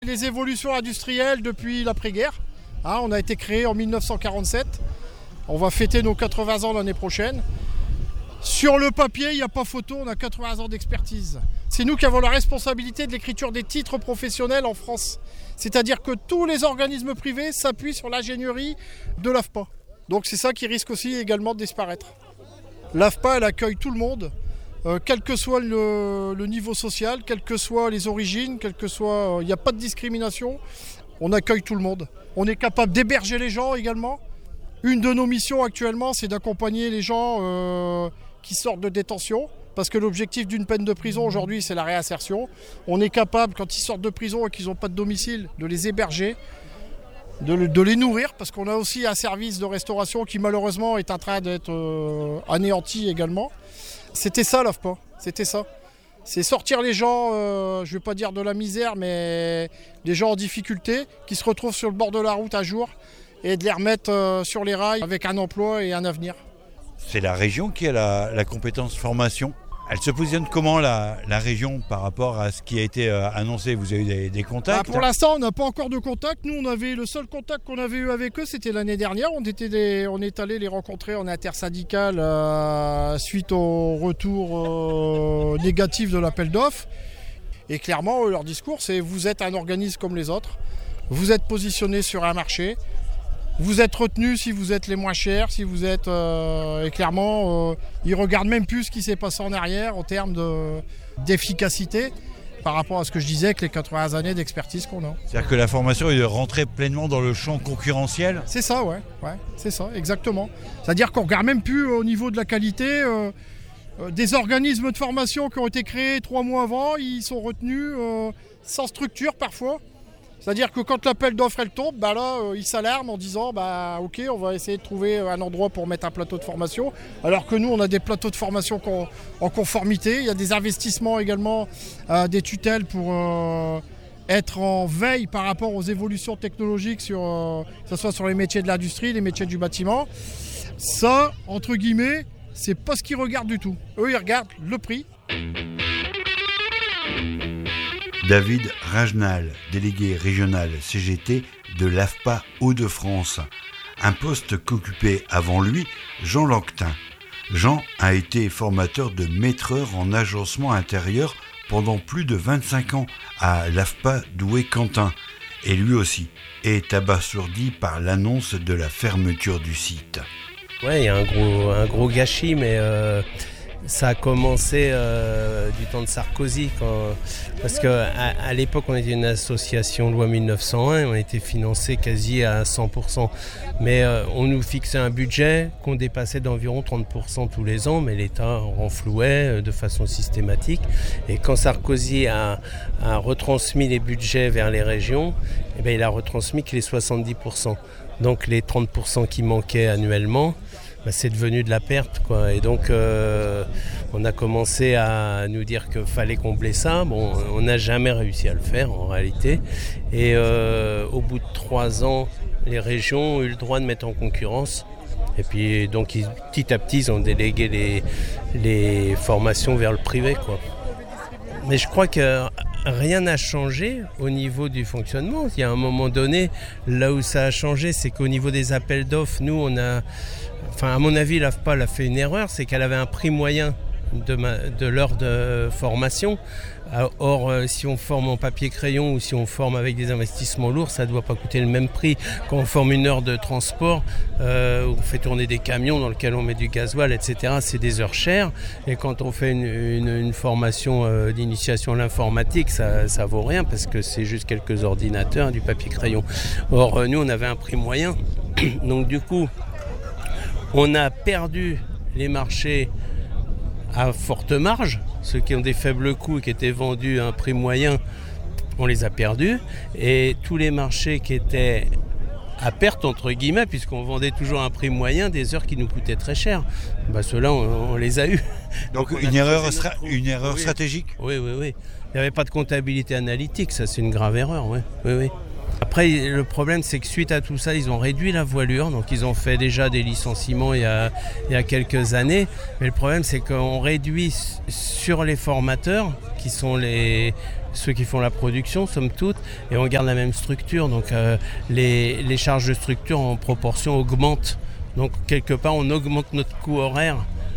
Les évolutions industrielles depuis l'après-guerre. On a été créé en 1947. On va fêter nos 80 ans l'année prochaine. Sur le papier, il n'y a pas photo, on a 80 ans d'expertise. C'est nous qui avons la responsabilité de l'écriture des titres professionnels en France. C'est-à-dire que tous les organismes privés s'appuient sur l'ingénierie de l'AFPA. Donc c'est ça qui risque aussi également de disparaître. L'AFPA, elle accueille tout le monde, quel que soit le niveau social, quelles que soient les origines, il n'y a pas de discrimination. On accueille tout le monde. On est capable d'héberger les gens également. Une de nos missions actuellement, c'est d'accompagner les gens qui sortent de détention. Parce que l'objectif d'une peine de prison aujourd'hui, c'est la réinsertion. On est capable, quand ils sortent de prison et qu'ils n'ont pas de domicile, de les héberger, de les nourrir. Parce qu'on a aussi un service de restauration qui malheureusement est en train d'être anéanti également. C'était ça l'AFPA, c'était ça. C'est sortir les gens, je ne vais pas dire de la misère, mais des gens en difficulté qui se retrouvent sur le bord de la route un jour et de les remettre sur les rails avec un emploi et un avenir. C'est la région qui a la compétence formation. Elle se positionne comment la région par rapport à ce qui a été annoncé? Vous avez eu des contacts? Pour l'instant, on n'a pas encore de contact. Nous, le seul contact qu'on avait eu avec eux, c'était l'année dernière. On est allé les rencontrer en intersyndical suite au retour négatif de l'appel d'offres. Et clairement, leur discours, c'est vous êtes un organisme comme les autres. Vous êtes positionné sur un marché. Vous êtes retenu si vous êtes les moins chers, si vous êtes... et clairement, ils ne regardent même plus ce qui s'est passé en arrière en termes d'efficacité par rapport à ce que je disais avec les 80 années d'expertise qu'on a. C'est-à-dire que la formation est de rentrer pleinement dans le champ concurrentiel? C'est ça, ouais, c'est ça, exactement. C'est-à-dire qu'on ne regarde même plus au niveau de la qualité. Des organismes de formation qui ont été créés 3 mois avant, ils sont retenus sans structure parfois. C'est-à-dire que quand l'appel d'offres elle tombe, ils s'alarment en disant ok, on va essayer de trouver un endroit pour mettre un plateau de formation. Alors que nous, on a des plateaux de formation en conformité. Il y a des investissements également, des tutelles pour être en veille par rapport aux évolutions technologiques, que ce soit sur les métiers de l'industrie, les métiers du bâtiment. Ça, entre guillemets, c'est pas ce qu'ils regardent du tout. Eux, ils regardent le prix. David Ragenal, délégué régional CGT de l'AFPA Hauts-de-France, un poste qu'occupait avant lui Jean Lanquetin. Jean a été formateur de maîtreur en agencement intérieur pendant plus de 25 ans à l'AFPA Douai-Quentin et lui aussi est abasourdi par l'annonce de la fermeture du site. Ouais, il y a un gros gâchis, mais ça a commencé du temps de Sarkozy, parce qu'à l'époque on était une association loi 1901, on était financé quasi à 100%, mais on nous fixait un budget qu'on dépassait d'environ 30% tous les ans, mais l'État renflouait de façon systématique. Et quand Sarkozy a retransmis les budgets vers les régions, il a retransmis que les 70%. Donc les 30% qui manquaient annuellement, c'est devenu de la perte, quoi. Et donc on a commencé à nous dire qu'il fallait combler ça. Bon, on n'a jamais réussi à le faire en réalité. Et au bout de 3 ans, les régions ont eu le droit de mettre en concurrence. Et puis donc petit à petit, ils ont délégué les formations vers le privé, quoi. Mais je crois que rien n'a changé au niveau du fonctionnement. Il y a un moment donné, là où ça a changé, c'est qu'au niveau des appels d'offres, nous, à mon avis, l'AFPA a fait une erreur, c'est qu'elle avait un prix moyen de l'heure de formation. Or, si on forme en papier-crayon ou si on forme avec des investissements lourds, ça ne doit pas coûter le même prix. Quand on forme une heure de transport, on fait tourner des camions dans lesquels on met du gasoil, etc., c'est des heures chères. Et quand on fait une formation d'initiation à l'informatique, ça vaut rien parce que c'est juste quelques ordinateurs, du papier-crayon. Or, nous, on avait un prix moyen. Donc, du coup, on a perdu les marchés à forte marge. Ceux qui ont des faibles coûts et qui étaient vendus à un prix moyen, on les a perdus. Et tous les marchés qui étaient à perte, entre guillemets, puisqu'on vendait toujours à un prix moyen des heures qui nous coûtaient très cher, ceux-là, on les a eus. Donc une erreur stratégique? Oui. Il n'y avait pas de comptabilité analytique, ça c'est une grave erreur, oui. Après, le problème, c'est que suite à tout ça, ils ont réduit la voilure. Donc, ils ont fait déjà des licenciements il y a quelques années. Mais le problème, c'est qu'on réduit sur les formateurs, qui sont ceux qui font la production, somme toute, et on garde la même structure. Donc, les charges de structure en proportion augmentent. Donc, quelque part, on augmente notre coût horaire.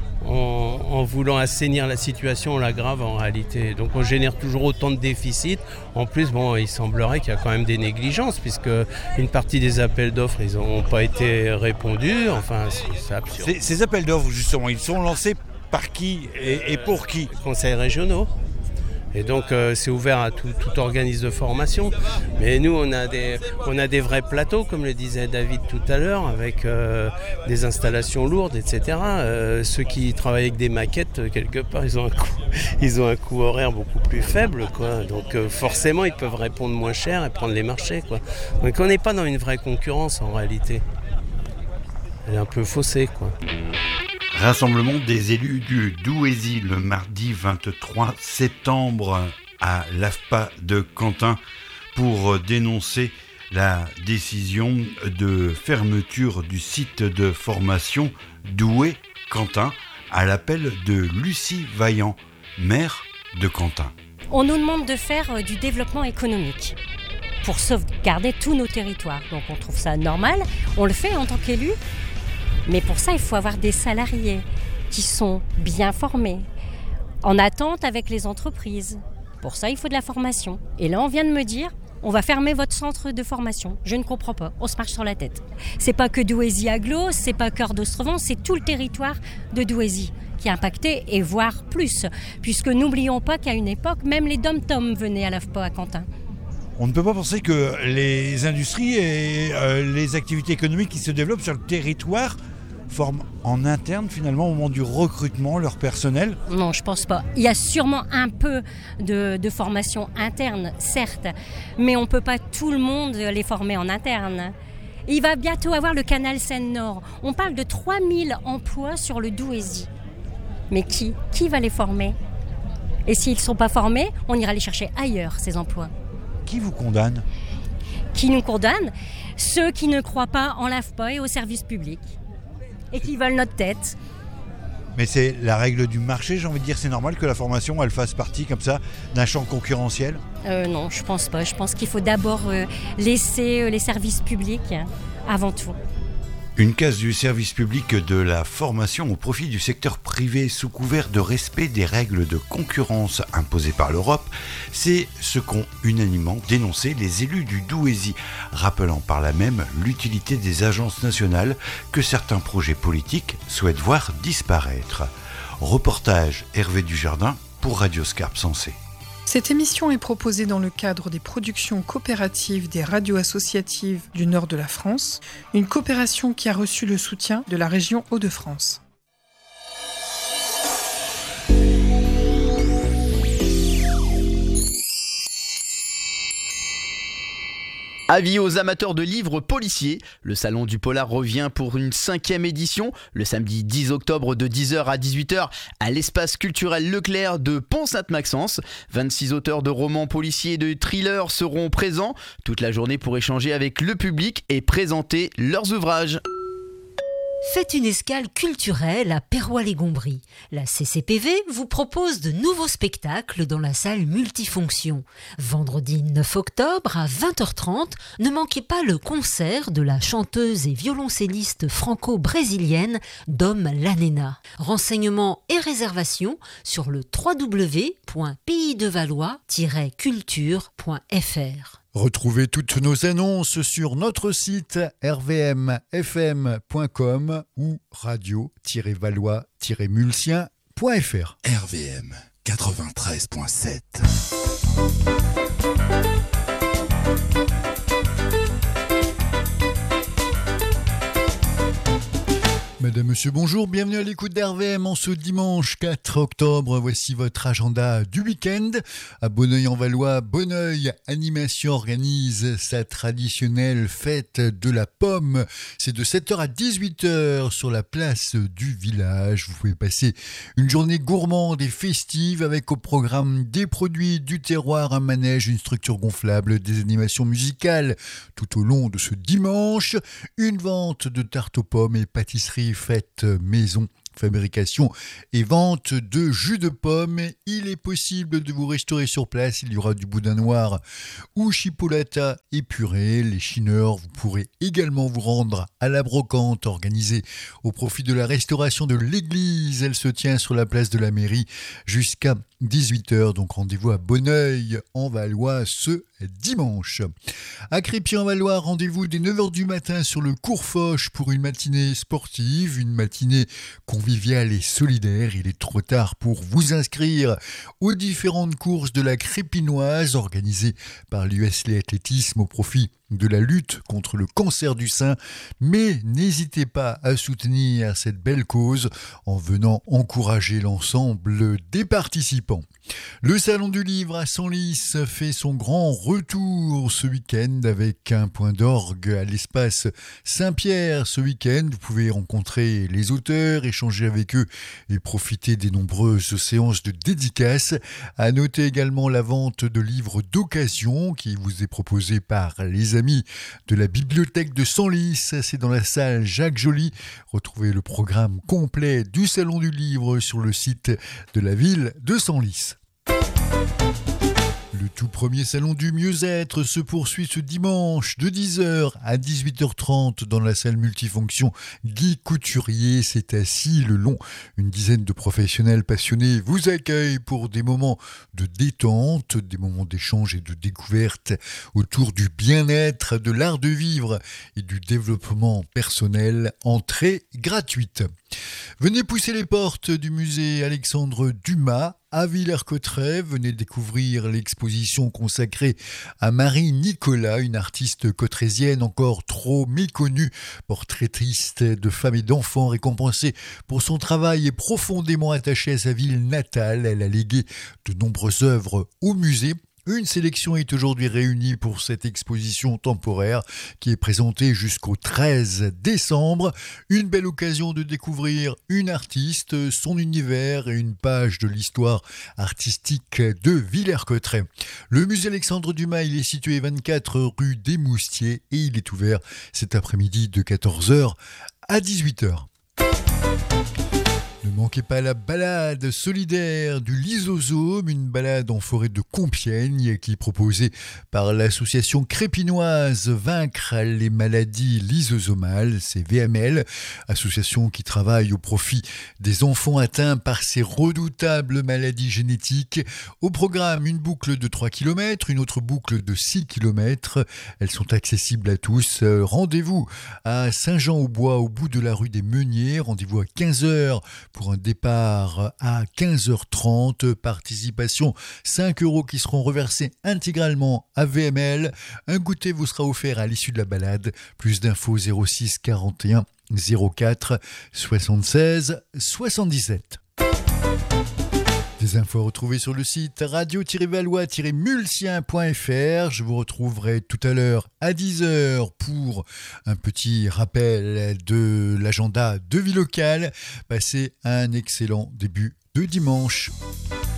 En voulant assainir la situation, on l'aggrave en réalité. Donc on génère toujours autant de déficits. En plus, il semblerait qu'il y a quand même des négligences, puisque une partie des appels d'offres, ils n'ont pas été répondus. Enfin, c'est absurde. Ces appels d'offres, justement, ils sont lancés par qui et pour qui ? Les conseils régionaux. Et donc c'est ouvert à tout organisme de formation. Mais nous, on a des vrais plateaux, comme le disait David tout à l'heure, avec des installations lourdes, etc. Ceux qui travaillent avec des maquettes, quelque part, ils ont un coût horaire beaucoup plus faible, quoi. Donc forcément, ils peuvent répondre moins cher et prendre les marchés, quoi. Donc on n'est pas dans une vraie concurrence en réalité. Elle est un peu faussée, quoi. Rassemblement des élus du Douaisis le mardi 23 septembre à l'AFPA de Quentin pour dénoncer la décision de fermeture du site de formation Douai-Quentin à l'appel de Lucie Vaillant, maire de Quentin. On nous demande de faire du développement économique pour sauvegarder tous nos territoires. Donc on trouve ça normal, on le fait en tant qu'élu. Mais pour ça, il faut avoir des salariés qui sont bien formés, en attente avec les entreprises. Pour ça, il faut de la formation. Et là, on vient de me dire, on va fermer votre centre de formation. Je ne comprends pas, on se marche sur la tête. C'est pas que Douaisis Agglo, c'est pas Cœur d'Ostrevent, c'est tout le territoire de Douaisis qui est impacté, et voire plus. Puisque n'oublions pas qu'à une époque, même les dom-toms venaient à l'AFPA à Quentin. On ne peut pas penser que les industries et les activités économiques qui se développent sur le territoire forment en interne finalement au moment du recrutement leur personnel ? Non, je pense pas. Il y a sûrement un peu de formation interne, certes, mais on ne peut pas tout le monde les former en interne. Il va bientôt avoir le canal Seine-Nord. On parle de 3000 emplois sur le Douaisis. Mais qui va les former ? Et s'ils ne sont pas formés, on ira les chercher ailleurs, ces emplois. Qui vous condamne ? Qui nous condamne ? Ceux qui ne croient pas en l'AFPA et au service public. Et qui veulent notre tête. Mais c'est la règle du marché, j'ai envie de dire, c'est normal que la formation, elle fasse partie comme ça d'un champ concurrentiel ? Non, je pense pas. Je pense qu'il faut d'abord laisser les services publics avant tout. Une casse du service public de la formation au profit du secteur privé sous couvert de respect des règles de concurrence imposées par l'Europe, c'est ce qu'ont unanimement dénoncé les élus du Douaisis, rappelant par là même l'utilité des agences nationales que certains projets politiques souhaitent voir disparaître. Reportage Hervé Dujardin pour Radio Scarpe Sensée. Cette émission est proposée dans le cadre des productions coopératives des radios associatives du nord de la France, une coopération qui a reçu le soutien de la région Hauts-de-France. Avis aux amateurs de livres policiers, le Salon du Polar revient pour une 5e édition, le samedi 10 octobre de 10h à 18h à l'espace culturel Leclerc de Pont-Sainte-Maxence. 26 auteurs de romans policiers et de thrillers seront présents toute la journée pour échanger avec le public et présenter leurs ouvrages. Faites une escale culturelle à Perrois-les-Gombries. La CCPV vous propose de nouveaux spectacles dans la salle multifonction. Vendredi 9 octobre à 20h30, ne manquez pas le concert de la chanteuse et violoncelliste franco-brésilienne Dom Lanena. Renseignements et réservations sur le www.paysdevalois-culture.fr. Retrouvez toutes nos annonces sur notre site rvmfm.com ou radio-valois-mulsien.fr. RVM 93.7. Mesdames Madame, monsieur, bonjour, bienvenue à l'écoute d'RVM en ce dimanche 4 octobre. Voici votre agenda du week-end. À Bonneuil-en-Valois, Bonneuil Animation organise sa traditionnelle fête de la pomme. C'est de 7h à 18h sur la place du village. Vous pouvez passer une journée gourmande et festive avec au programme des produits du terroir, un manège, une structure gonflable, des animations musicales tout au long de ce dimanche, une vente de tartes aux pommes et pâtisseries faites maison, fabrication et vente de jus de pomme. Il est possible de vous restaurer sur place. Il y aura du boudin noir ou chipolata épuré. Les chineurs, vous pourrez également vous rendre à la brocante organisée au profit de la restauration de l'église. Elle se tient sur la place de la mairie jusqu'à 18h. Donc rendez-vous à Bonneuil-en-Valois ce dimanche. À Crépy-en-Valois, rendez-vous dès 9h du matin sur le cours Foch pour une matinée sportive, une matinée conviviale et solidaire. Il est trop tard pour vous inscrire aux différentes courses de la Crépinoise organisées par l'USL Athlétisme au profit de la lutte contre le cancer du sein, mais n'hésitez pas à soutenir cette belle cause en venant encourager l'ensemble des participants. Le Salon du Livre à Senlis fait son grand retour ce week-end avec un point d'orgue à l'espace Saint-Pierre. Ce week-end, vous pouvez rencontrer les auteurs, échanger avec eux et profiter des nombreuses séances de dédicaces. À noter également la vente de livres d'occasion qui vous est proposée par les amis de la bibliothèque de Senlis. C'est dans la salle Jacques Joly. Retrouvez le programme complet du Salon du Livre sur le site de la ville de Senlis. Le tout premier salon du mieux-être se poursuit ce dimanche de 10h à 18h30 dans la salle multifonction Guy Couturier. C'est à Sille-le-Long. Une dizaine de professionnels passionnés vous accueillent pour des moments de détente, des moments d'échange et de découverte autour du bien-être, de l'art de vivre et du développement personnel. Entrée gratuite. Venez pousser les portes du musée Alexandre Dumas à Villers-Cotterêts. Venez découvrir l'exposition consacrée à Marie Nicolas, une artiste cotrésienne encore trop méconnue, portraitiste de femmes et d'enfants, récompensée pour son travail et profondément attachée à sa ville natale. Elle a légué de nombreuses œuvres au musée. Une sélection est aujourd'hui réunie pour cette exposition temporaire qui est présentée jusqu'au 13 décembre. Une belle occasion de découvrir une artiste, son univers et une page de l'histoire artistique de Villers-Cotterêts. Le musée Alexandre Dumas, il est situé 24 rue des Moustiers et il est ouvert cet après-midi de 14h à 18h. Ne manquez pas la balade solidaire du Lysosome, une balade en forêt de Compiègne qui est proposée par l'association crépinoise Vaincre les maladies lysosomales, c'est VML, association qui travaille au profit des enfants atteints par ces redoutables maladies génétiques. Au programme, une boucle de 3 km, une autre boucle de 6 km. Elles sont accessibles à tous. Rendez-vous à Saint-Jean-au-Bois, au bout de la rue des Meuniers. Rendez-vous à 15h pour un départ à 15h30. Participation 5 € qui seront reversés intégralement à VML. Un goûter vous sera offert à l'issue de la balade. Plus d'infos 06 41 04 76 77. Des infos à retrouver sur le site radio-valois-mulsien.fr. Je vous retrouverai tout à l'heure à 10h pour un petit rappel de l'agenda de vie locale. Passez un excellent début de dimanche.